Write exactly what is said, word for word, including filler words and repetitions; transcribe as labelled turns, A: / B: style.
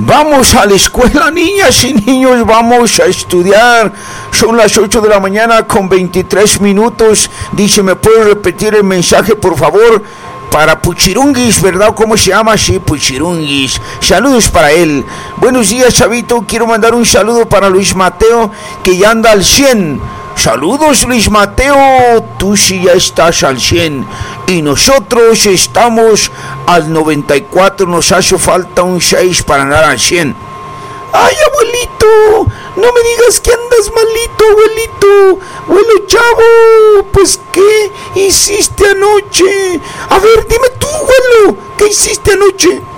A: Vamos a la escuela, niñas y niños, vamos a estudiar. Son las ocho de la mañana con veintitrés minutos. Dice, ¿me puede repetir el mensaje, por favor? Para Puchirunguis, ¿verdad? ¿Cómo se llama? Sí, Puchirunguis. Saludos para él. Buenos días, chavito. Quiero mandar un saludo para Luis Mateo, que ya anda al cien. Saludos, Luis Mateo. Tú sí ya estás al cien. Y nosotros estamos al noventa y cuatro. Nos hace falta un seis para andar al cien. ¡Ay, abuelito! No me digas que andas malito, abuelito. Abuelo Chavo, pues, ¿qué hiciste anoche? A ver, dime tú, abuelo, ¿qué hiciste anoche?